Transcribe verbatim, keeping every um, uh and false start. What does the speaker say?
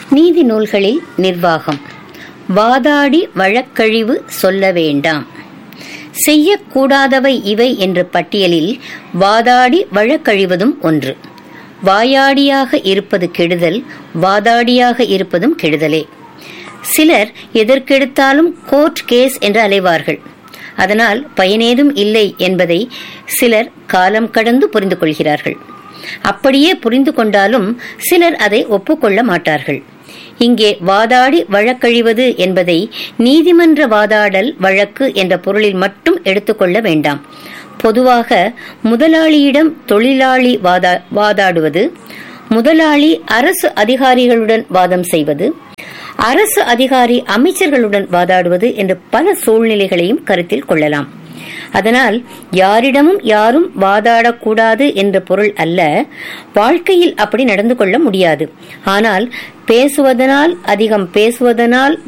நீதி நூல்களில் நிர்வாகம். வாதாடி வழக்கழிவு சொல்ல வேண்டாம். செய்யக்கூடாதவை இவை என்ற பட்டியலில் வாதாடி வழக்கழிவதும் ஒன்று. வாயாடியாக இருப்பது கெடுதல், வாதாடியாக இருப்பதும் கெடுதலே. சிலர் எதற்கெடுத்தாலும் கோர்ட் கேஸ் என்று அலைவார்கள். அதனால் பயனேதும் இல்லை என்பதை சிலர் காலம் கடந்து புரிந்து கொள்கிறார்கள். அப்படியே புரிந்து கொண்டாலும் சிலர் அதை ஒப்புக்கொள்ள மாட்டார்கள். இங்கே வாதாடி வழக்கழிவது என்பதை நீதிமன்ற வாதாடல் வழக்கு என்ற பொருளில் மட்டும் எடுத்துக்கொள்ள வேண்டாம். பொதுவாக முதலாளியிடம் தொழிலாளி வாதா வாதாடுவது, முதலாளி அரசு அதிகாரிகளுடன் வாதம் செய்வது, அரசு அதிகாரி அமைச்சர்களுடன் வாதாடுவது என்ற பல சூழ்நிலைகளையும் கருத்தில் கொள்ளலாம். அதனால் யாரிடமும் யாரும் வாதாடக்கூடாது என்ற பொருள் அல்ல. வாழ்க்கையில் அப்படி நடந்து கொள்ள முடியாது. ஆனால் பேசுவதனால் அதிகம் பேசுவதனால்